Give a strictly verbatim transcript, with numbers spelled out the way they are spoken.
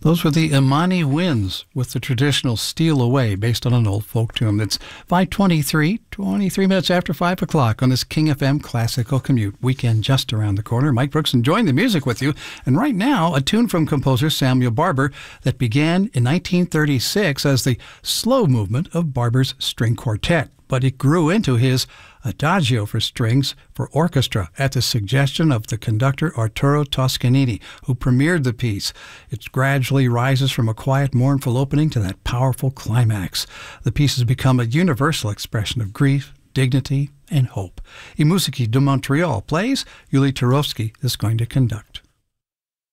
Those were the Imani Winds with the traditional Steal Away based on an old folk tune. That's five twenty-three, twenty-three minutes after five o'clock on this King F M Classical Commute. Weekend just around the corner. Mike Brooks enjoying the music with you. And right now, a tune from composer Samuel Barber that began in nineteen thirty-six as the slow movement of Barber's String Quartet. But it grew into his Adagio for strings for orchestra at the suggestion of the conductor Arturo Toscanini, who premiered the piece. It gradually rises from a quiet, mournful opening to that powerful climax. The piece has become a universal expression of grief, dignity, and hope. I Musici de Montreal plays. Yuli Turovsky is going to conduct.